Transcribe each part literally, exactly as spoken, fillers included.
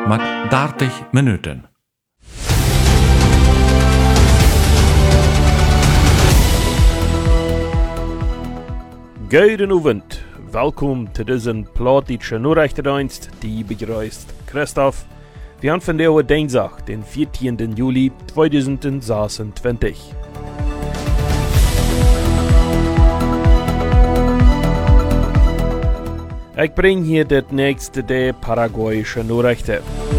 mit dertig Minuten. Guten Abend, welkom zu diesem plattdeutschen Nachrichtendienst, die begrüßt Christoph. Wir haben von der Dienstag, den vierzehnten Juli zweitausendsechsundzwanzig. Ich bringe hier das nächste der paraguayischen Nachrichten.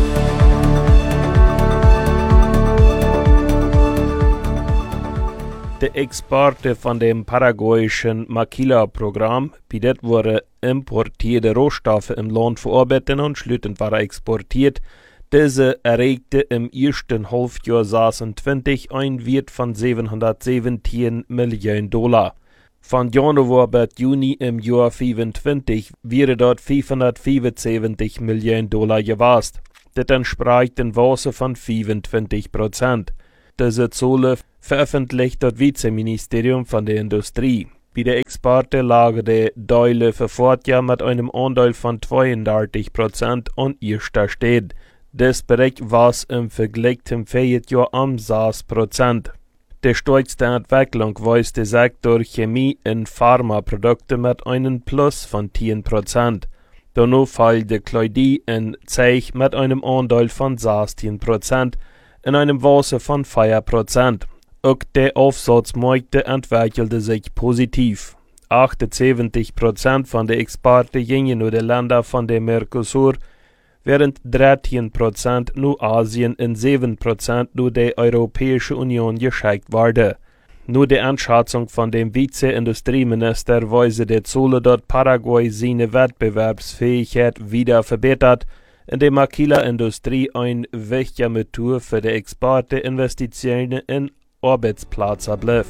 Die Exporte von dem paraguayischen Maquila-Programm, wie das wurden importierte Rohstoffe im Land verarbeitet und schließlich waren exportiert. Diese erregte im ersten Halbjahr sechsundzwanzig ein Wert von siebenhundertsiebzehn Millionen Dollar. Von Januar bis Juni im Jahr fünfundzwanzig wäre dort fünfhundertfünfundsiebzig Millionen Dollar gewesen. Das entspricht einem Wachstum von fünfundzwanzig Prozent. Diese Zahlen veröffentlicht das Vizeministerium von der Industrie. Bei der Exporte lagen die Teile für Fortjahr mit einem Anteil von zweiunddreißig Prozent an erster Stelle. Das Bericht war im Vergleich zum Vorjahr um sechs Prozent. Die stärkste Entwicklung weist der Sektor Chemie und Pharmaprodukte mit einem Plus von zehn Prozent. Danach folgt die Kleidung und Zeug mit einem Anteil von sechzehn Prozent und einem Wachstum von vier Prozent. Auch der Aufsatzmarkt entwickelte sich positiv. achtundsiebzig Prozent von den Exporten gingen nur die Länder von der Mercosur, während dreizehn Prozent nur Asien und sieben Prozent nur die Europäische Union geschickt wurde. Nur die Einschätzung von dem Vize-Industrieminister weise die Zahlen, dass Paraguay seine Wettbewerbsfähigkeit wieder verbessert, in der Maquila-Industrie ein wichtiger Motor für die Exporte, Investitionen in Arbeitsplätze bleibt.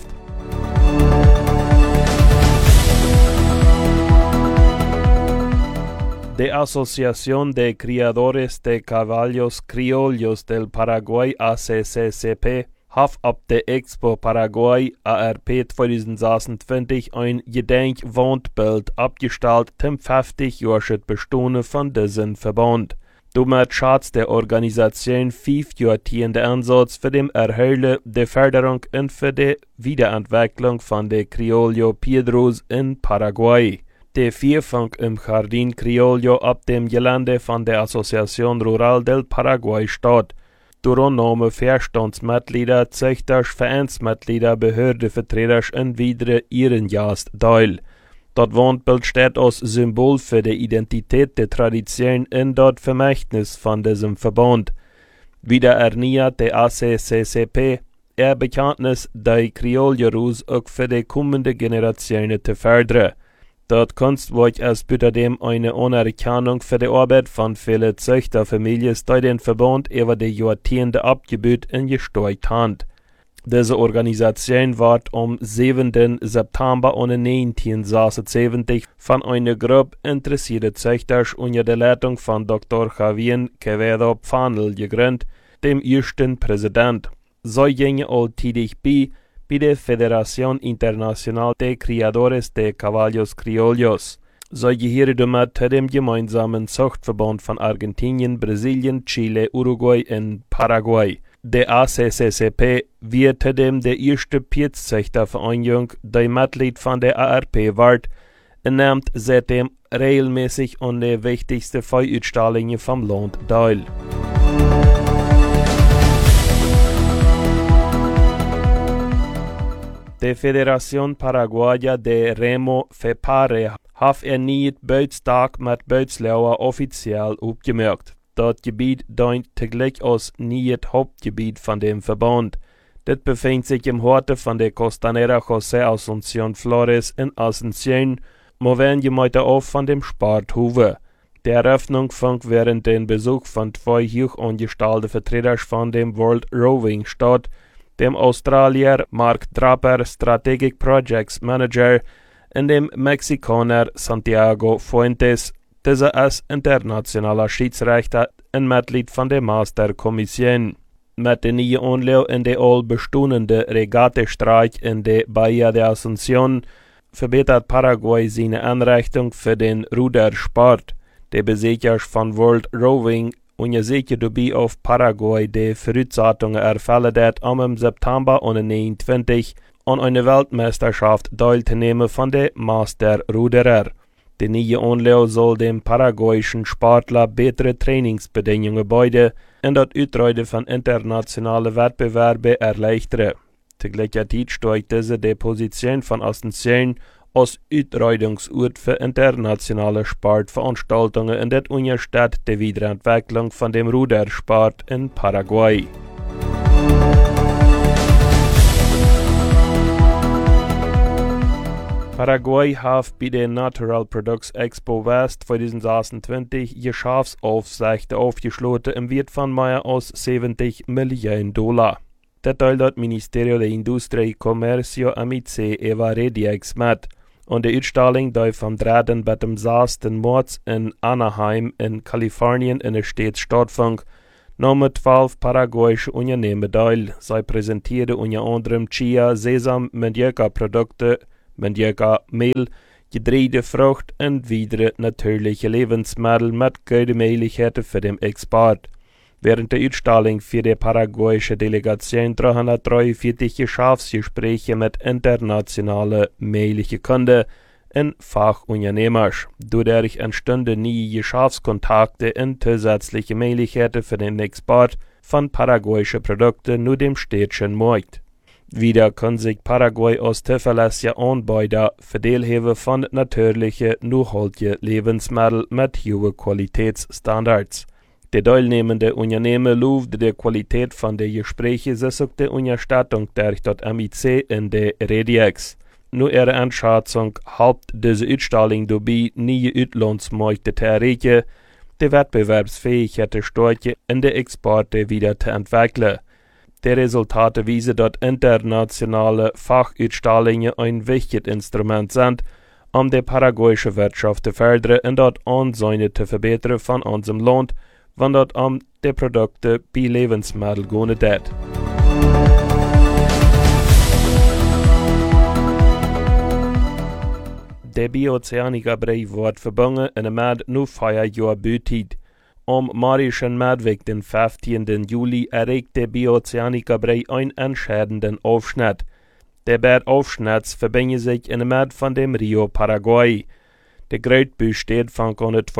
Die Asociación de Criadores de Caballos Criollos del Paraguay, A C C C P, hat ab der Expo Paraguay A R P zweitausendsechsundzwanzig ein Gedenkwandbild abgestellt zum fünfzig-jährigen Bestehen von diesem Verband. Damit schätzt die Organisation fünfjährige Ansatz für den Erhalt, die Förderung und für die Wiederentwicklung von der Criollo Piedros in Paraguay. Der Vierfang im Jardín Criollo ab dem Gelände von der Asociación Rural del Paraguay statt. Durchnahmen Vorstandsmitglieder, Züchter, Vereinsmitglieder, Behördenvertreter und weitere Ehrengäste teil. Das Wandbild steht als Symbol für die Identität der Tradition und das Vermächtnis von diesem Verband. Wieder erneuert der A C C C P ihr Bekenntnis, die Criollo-Rus auch für die kommende Generationen zu fördern. Das Kunstwerk ist außerdem eine Anerkennung für die Arbeit von vielen Züchterfamilien, die den Verband über die Jahrzehnte abgebaut und gesteuert haben. Diese Organisation wird am siebten September neunzehnhundertsechsundsiebzig von einer Gruppe interessierter Züchter unter der Leitung von Doktor Javier Quevedo Pfanel gegründet, dem ersten Präsident. Sie gingen alltäglich bei bei der Federación Internacional de Criadores de Caballos Criollos. Sie gehören damit zu dem gemeinsamen Zuchtverband von Argentinien, Brasilien, Chile, Uruguay und Paraguay. Der A C C C P wird zudem der erste Pilzzüchtervereinigung, die Mitglied von der A R P wird, und nimmt seitdem regelmäßig an den wichtigsten Feuerausstellungen vom Land teil. Die Federación Paraguaya de Remo FEPARE hat erneut Bootstag mit Bootslauer offiziell aufgemerkt. Das Gebiet dient zugleich als neues Hauptgebiet von dem Verband. Das befindet sich im Horte von der Costanera José Asunción Flores in Asunción, morgen gemeint auf von dem Sporthofe. Die Eröffnung fand während dem Besuch von zwei hoch angestellten Vertretern von dem World Rowing statt, dem Australier Mark Draper, Strategic Projects Manager, und dem Mexikaner Santiago Fuentes. Dieser ist internationaler Schiedsrichter und Mitglied von der Masterkommission. Mit der neuen Anlage in der allbestehenden Regattestreik in der Bahia de Asunción verbessert Paraguay seine Einrichtung für den Rudersport. Der Besitzer von World Rowing und je zeker dabei auf Paraguay die Voraussetzungen erfüllen dat om im September neunundzwanzig an einer Weltmeisterschaft teilzunehmen von der Master-Ruderer. Die neue Anlage soll dem paraguayischen Sportler bessere Trainingsbedingungen bieten und das Uitreiten von internationalen Wettbewerben erleichtern. Tegelijkertijd steigt diese die Position von Asunción als Uitreidingsort für internationale Sportveranstaltungen und das unterstützt die Wiederentwicklung von dem Rudersport in Paraguay. Paraguay hat bei der Natural Products Expo West zwanzig sechsundzwanzig Geschäftsaufsichten aufgeschlossen im Wert von mehr als siebzig Millionen Dollar. Das teilt das Ministerio de Industria y Comercio A M I C Eva Rediex mit. Und die Ausstellung darf vom dritten bis zum sechsten März in Anaheim in Kalifornien in der Stadt stattfinden. Noch mit zwölf paraguayische Unternehmen teil. Sie präsentieren unter anderem Chia, Sesam, Mandioca-Produkte, Mandioca-Mehl, gedrehte Frucht und weitere natürliche Lebensmittel mit guten Möglichkeiten für den Export. Während der Ausstellung für die paraguayische Delegation dreihundertdreiundvierzig Geschäftsgespräche mit internationalen möglichen Kunden und Fachunternehmern. Dadurch entstanden neue Geschäftskontakte und zusätzliche Möglichkeiten für den Export von paraguayischen Produkten nur dem städtischen Markt. Wieder kann sich Paraguay als zuverlässiger Anbieter verdelheben von natürlichen, nachhaltigen Lebensmitteln mit hohen Qualitätsstandards. Die teilnehmenden Unternehmen lobten die Qualität von den Gesprächen, so die Unterstützung durch das M I C in der Rediex. Nur ihre Einschätzung helpt diese Ausstellung dabei, neue Auslandsmärkte zu erreichen, die Wettbewerbsfähigkeit zu stärken und die Exporte wieder zu entwickeln. Die Resultate weisen, dass internationale Fachausstellungen ein wichtiges Instrument sind, um die paraguayische Wirtschaft zu fördern und das Ansehen zu verbessern von unserem Land, wenn das um die Produkte bei Lebensmitteln geht. Der Bioceanica-Brei wird verbunden in einem Mad nur vier Jahre Bütit. Am Marischen Madweg den fünfzehnten Juli erregt der Bioceanica-Brei einen entscheidenden Aufschnitt. Der Bergaufschnitt verbindet sich in der Mitte von dem Rio Paraguay. Der Greutbü steht von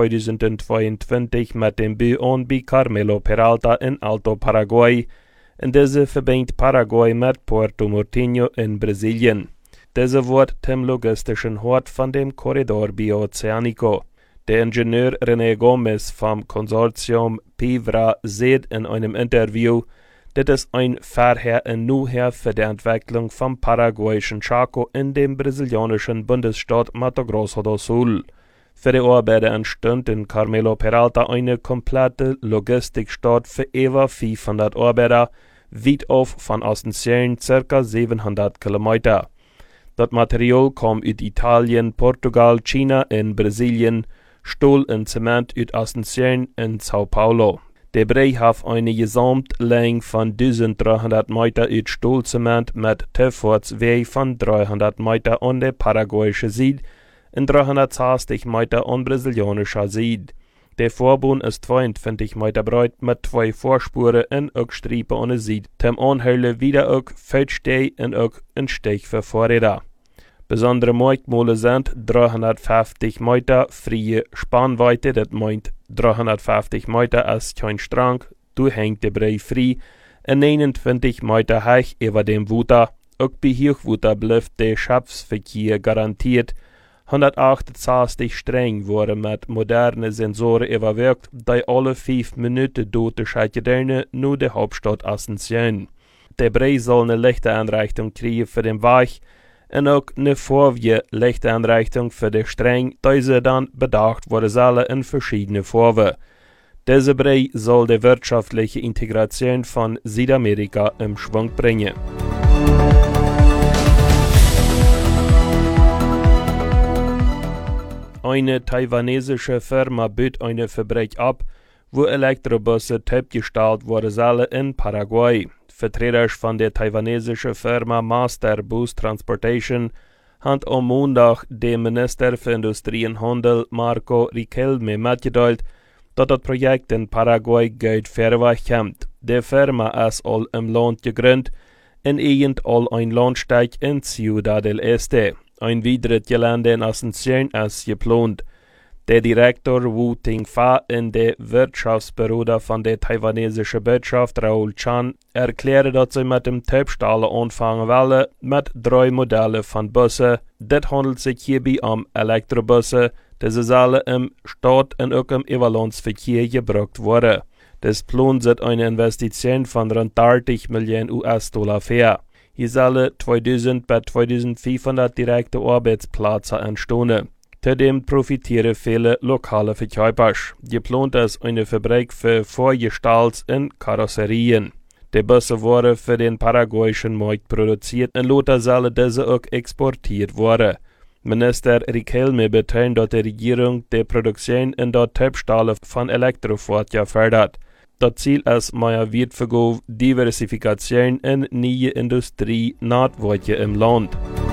zweitausendzweiundzwanzig mit dem Bü an bei Carmelo Peralta in Alto Paraguay. Und diese verbindet Paraguay mit Puerto Murtinho in Brasilien. Diese wird zum logistischen Hort von dem Korridor Bioceanico. Der Ingenieur René Gomez vom Konsortium Pivra sieht in einem Interview, dass es ein Vorher und Nachher für die Entwicklung vom paraguayischen Chaco in dem brasilianischen Bundesstaat Mato Grosso do Sul. Für die Arbeiter entstand in Carmelo Peralta eine komplette Logistikstadt für über fünfhundert Arbeiter, weit auf von Asunción ca. siebenhundert Kilometer. Das Material kam aus Italien, Portugal, China und Brasilien, Stahl und Zement aus Asunción in Sao Paulo. Der Brei hat eine Gesamtlänge von eintausenddreihundert Meter aus Stahlzement mit Zufahrtsweg von dreihundert Meter an der paraguayischen Seite und dreihundertsechzig Meter an brasilianischer Seite. Der Vorbund ist zweiundzwanzig Meter breit mit zwei Vorspuren und auch Streifen an der Seite. Zum Anhöhlen wieder auch Feldsteh und auch ein Steg für Fahrräder. Besondere Merkmale sind dreihundertfünfzig Meter freie Spannweite, das meint dreihundertfünfzig Meter ist kein Strang, du hängt der Brei frei, und neunundzwanzig Meter hoch über dem Wasser. Auch bei Hochwasser bleibt der Schiffsverkehr garantiert. hundertachtundsechzig Stränge wurden mit modernen Sensoren überwacht, die alle fünf Minuten dort schalten nur der Hauptstadt Asunción. Der Brei soll eine Lichteinrichtung kriegen für den Weg und auch eine Vorwärts-Lichteinrichtung für die Stränge, diese dann bedacht worden sollen in verschiedene Farben. Diese Brei soll die wirtschaftliche Integration von Südamerika im Schwung bringen. Eine taiwanesische Firma bietet eine Fabrik ab, wo Elektrobusse abgestellt worden sollen in Paraguay. Vertreter von der taiwanesischen Firma Master Bus Transportation haben am Montag dem Minister für Industrie und Handel Marco Riquelme mitgeteilt, dat dat Projekt in Paraguay gut verweg kommt. De Firma ist all im Land gegründet, in irgend all ein Landsteig in Ciudad del Este. Ein weiteres Gelände in Asunción ist geplant. Der Direktor Wu Ting-fa in der Wirtschaftsbüro von der taiwanesischen Botschaft Raoul Chan erklärte, dass sie mit dem Typstahlen anfangen wollen, mit drei Modellen von Bussen. Das handelt sich hierbei um Elektrobussen, die sollen im Stadt und auch im Evaluationsverkehr gebraucht werden. Das Plan sieht eine Investition von rund dreißig Millionen U S-Dollar vor. Hier sollen zweitausend bis zweitausendfünfhundert direkte Arbeitsplätze entstehen. Zudem profitieren viele lokale Verkäufer. Geplant ist eine Fabrik für Vorgestalts- und Karosserien. Die Busse wurden für den paraguayischen Markt produziert und lauter sollen diese auch exportiert werden. Minister Riquelme betont, dass die Regierung die Produktion in der Typstahlen von Elektrofahrzeugen fördert. Das Ziel ist mehr Wertverkauf, Diversifikation in neue Industrie Nordwärts im Land.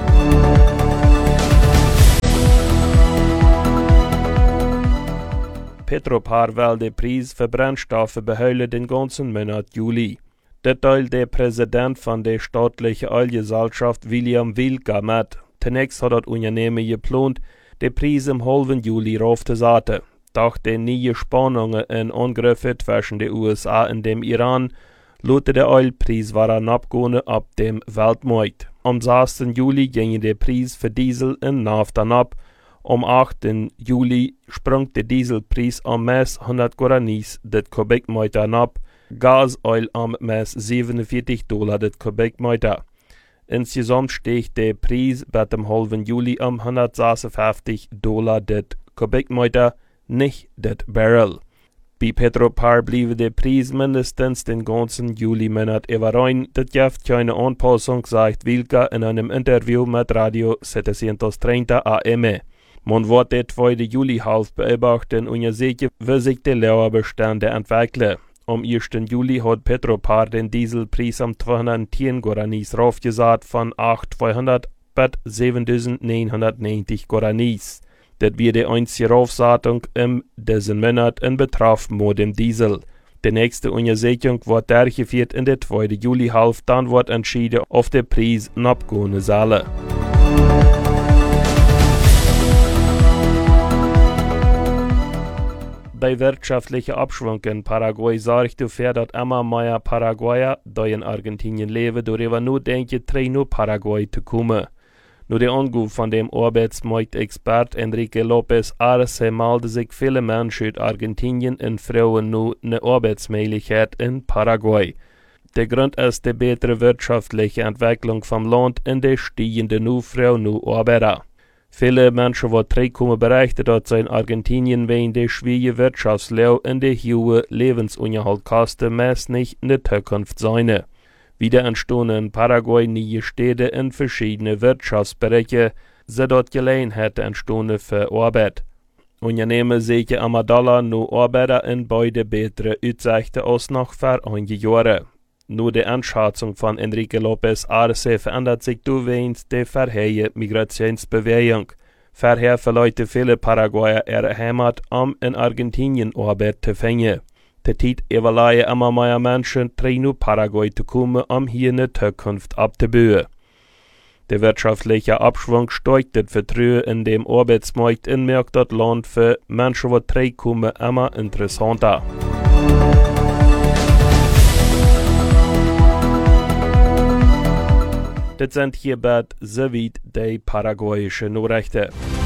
Petropar will den Preis für Brennstoffe behalten den ganzen Monat Juli. Das teilt der Präsident von der staatlichen Ölgesellschaft William Wilka mit. Zunächst hat das Unternehmen geplant, den Preis im halben Juli raufzusetzen. Doch die neuen Spannungen und Angriffe zwischen den U S A und dem Iran lassen der Ölpreis abgehen ab dem Weltmarkt. Am sechsten Juli ging der Preis für Diesel in Nafta ab. Am achten Juli sprang der Dieselpreis am Mess hundert Guaranis das Kubikmeter ab, Gasöl am Mess siebenundvierzig Dollar das Kubikmeter. Insgesamt stieg der Preis bei dem halben Juli am hundertsechsundfünfzig Dollar das Kubikmeter, nicht das Barrel. Bei Petropar blieb der Preis mindestens den ganzen Juli-Monat überein. Das gibt keine Anpassung, sagt Wilka in einem Interview mit Radio sechshundertdreißig A M. Man wird den zweiten Juli-Halb beobachten und sieht, wie sich die Lauerbestände entwickeln. Am ersten Juli hat Petropar den Dieselpreis am zweihundertzehn Guaranis raufgesagt von achttausendzweihundert bis siebentausendneunhundertneunzig Guaranis. Das wird die einzige Raufsatung in diesem Monat in Betracht mit dem Diesel. Die nächste Untersuchung wird durchgeführt in der zweiten Juli-Halb, dann wird entschieden, ob der Preis abgehen soll. Der wirtschaftliche Abschwung in Paraguay sorgt dafür, dass immer mehr Paraguayer, die in Argentinien leben, darüber nachdenken, nach Paraguay zu kommen. Nur der Anruf von dem Arbeitsmarktexpert Enrique López Arce melden sich viele Menschen aus Argentinien und Frauen nur eine Arbeitsmöglichkeit in Paraguay. Der Grund ist die bessere wirtschaftliche Entwicklung vom Land und die steigende Nachfrage nach Arbeiter. Viele Menschen, die zurückkommen, berichten, dass sie in Argentinien wegen der schwierigen Wirtschaftslage und der hohen Lebensunterhaltskosten meist nicht in der Zukunft sein. Wieder entstehen in Paraguay neue Städte in verschiedene Wirtschaftsbereiche, sodass Gelegenheiten entstehen für Arbeit. Unternehmen sehen am Dollar nur Arbeiter in beide bessere Aussichten als noch vor einigen Jahren. Nur die Einschätzung von Enrique López Arce verändert sich durchweg die verheerende Migrationsbewegung. Vorher verleuten viele Paraguayer ihre Heimat, um in Argentinien Arbeit zu finden. Die Zeit überlegen immer mehr Menschen, nach Paraguay zu kommen, um hier eine Zukunft abzubauen. Der wirtschaftliche Abschwung steigt das Vertrauen in dem Arbeitsmarkt und macht das Land für Menschen, die zurückkommen, immer interessanter. Das sind hierbei soweit die paraguayischen Nachrichten.